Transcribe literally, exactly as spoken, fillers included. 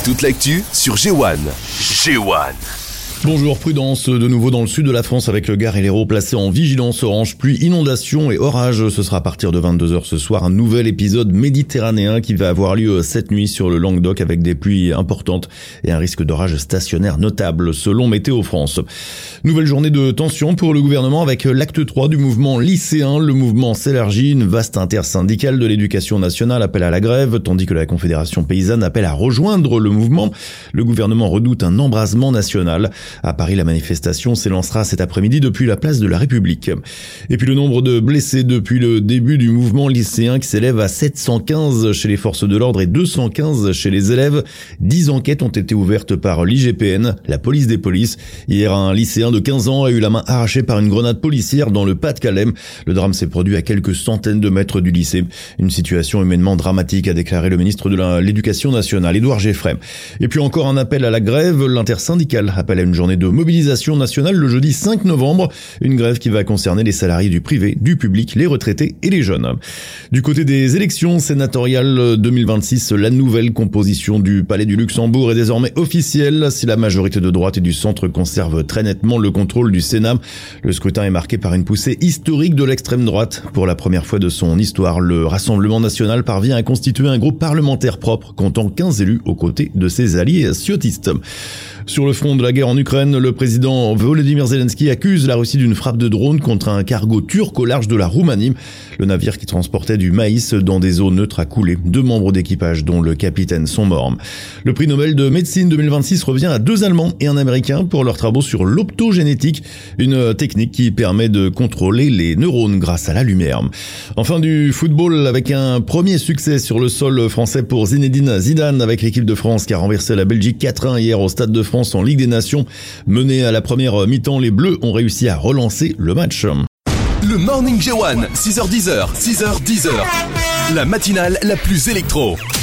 Toute l'actu sur G un. G un. Bonjour, prudence de nouveau dans le sud de la France avec le Gard et l'Hérault placés en vigilance orange, pluie, inondation et orage. Ce sera à partir de vingt-deux heures ce soir un nouvel épisode méditerranéen qui va avoir lieu cette nuit sur le Languedoc avec des pluies importantes et un risque d'orage stationnaire notable selon Météo France. Nouvelle journée de tension pour le gouvernement avec l'acte trois du mouvement lycéen. Le mouvement s'élargit, une vaste intersyndicale de l'éducation nationale appelle à la grève tandis que la Confédération paysanne appelle à rejoindre le mouvement. Le gouvernement redoute un embrasement national. À Paris, la manifestation s'élancera cet après-midi depuis la place de la République. Et puis le nombre de blessés depuis le début du mouvement lycéen qui s'élève à sept cent quinze chez les forces de l'ordre et deux cent quinze chez les élèves. dix enquêtes ont été ouvertes par l'I G P N, la police des polices. Hier, un lycéen de quinze ans a eu la main arrachée par une grenade policière dans le Pas-de-Calais. Le drame s'est produit à quelques centaines de mètres du lycée. Une situation humainement dramatique, a déclaré le ministre de l'Éducation nationale, Édouard Geoffray. Et puis encore un appel à la grève. L'intersyndicale appelle à une journée de mobilisation nationale le jeudi cinq novembre. Une grève qui va concerner les salariés du privé, du public, les retraités et les jeunes. Du côté des élections sénatoriales deux mille vingt-six, la nouvelle composition du Palais du Luxembourg est désormais officielle. Si la majorité de droite et du centre conserve très nettement le contrôle du Sénat, le scrutin est marqué par une poussée historique de l'extrême droite. Pour la première fois de son histoire, le Rassemblement national parvient à constituer un groupe parlementaire propre, comptant quinze élus aux côtés de ses alliés ciotistes. Sur le front de la guerre en Ukraine, le président Volodymyr Zelensky accuse la Russie d'une frappe de drone contre un cargo turc au large de la Roumanie. Le navire qui transportait du maïs dans des eaux neutres a coulé. Deux membres d'équipage, dont le capitaine, sont morts. Le prix Nobel de médecine deux mille vingt-six revient à deux Allemands et un Américain pour leurs travaux sur l'optogénétique, une technique qui permet de contrôler les neurones grâce à la lumière. Enfin, du football avec un premier succès sur le sol français pour Zinedine Zidane avec l'équipe de France qui a renversé la Belgique quatre un hier au Stade de France en Ligue des Nations. Menés à la première mi-temps, les Bleus ont réussi à relancer le match. Le Morning G un, six heures dix, six heures dix. La matinale la plus électro.